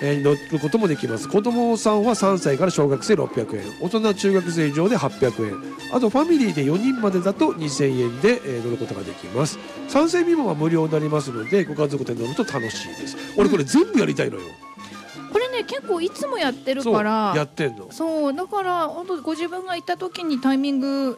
乗ることもできます。子供さんは3歳から小学生600円、大人中学生以上で800円、あとファミリーで4人までだと2000円で、乗ることができます。3歳未満は無料になりますので、ご家族で乗ると楽しいです。俺これ全部やりたいのよ。 これね結構いつもやってるからやってんの。 そうだから本当ご自分が行った時にタイミング